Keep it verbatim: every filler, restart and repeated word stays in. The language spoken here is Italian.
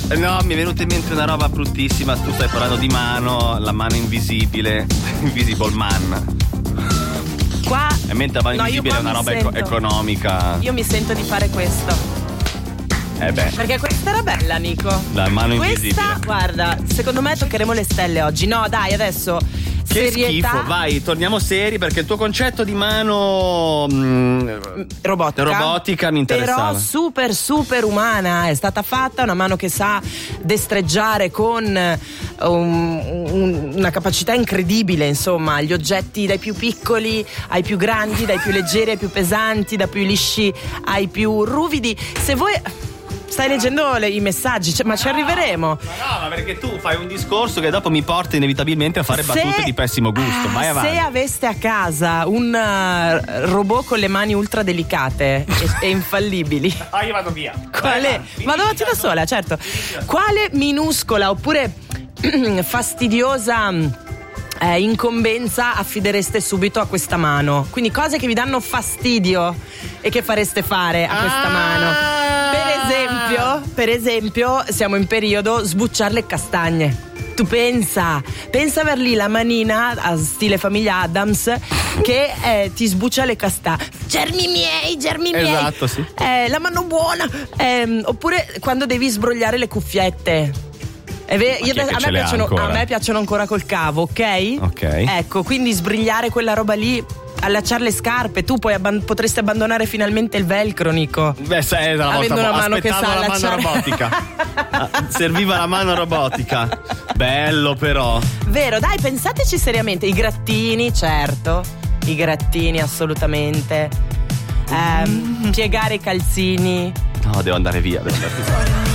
No, mi è venuta in mente una roba bruttissima. Tu stai parlando di mano, la mano invisibile, Invisible Man. Qua E mentre la mano no, invisibile è una roba eco- economica. Io mi sento di fare questo. Eh beh. Perché questa era bella, Nico. La mano questa, invisibile. guarda, secondo me toccheremo le stelle oggi. No, dai, adesso Che serietà. schifo, vai, torniamo seri perché il tuo concetto di mano mh, robotica. robotica mi interessava. Però super super umana, è stata fatta una mano che sa destreggiare con um, un, una capacità incredibile, insomma, gli oggetti dai più piccoli ai più grandi, dai più leggeri ai più pesanti, dai più lisci ai più ruvidi. Se voi stai leggendo le, i messaggi, cioè, ma ci arriveremo. Ma no, ma perché tu fai un discorso che dopo mi porta inevitabilmente a fare Se, battute di pessimo gusto. Vai avanti. Se aveste a casa un uh, robot con le mani ultra delicate e, e infallibili. Ah, io vado via. Quale? Vado avanti da sola, certo. Quale minuscola oppure fastidiosa eh, incombenza affidereste subito a questa mano? Quindi cose che vi danno fastidio e che fareste fare a questa ah. mano. Per esempio, per esempio, siamo in periodo sbucciare le castagne. Tu pensa, pensa aver lì la manina a stile famiglia Adams che eh, ti sbuccia le castagne. Germi miei, germi miei. Esatto, sì. Eh, la mano buona. Eh, oppure quando devi sbrogliare le cuffiette. È ver- io, a, me piacciono, a me piacciono ancora col cavo, ok? Ok. Ecco, quindi sbrigliare quella roba lì, allacciare le scarpe, tu poi abban- potresti abbandonare finalmente il velcro, Nico. Beh, sai, la avendo volta, una mano che sa la allacciare. mano robotica. Serviva la mano robotica. Bello però. Vero, dai, pensateci seriamente. I grattini, certo. I grattini, assolutamente. Ehm, piegare i calzini. No, devo andare via, devo andare via.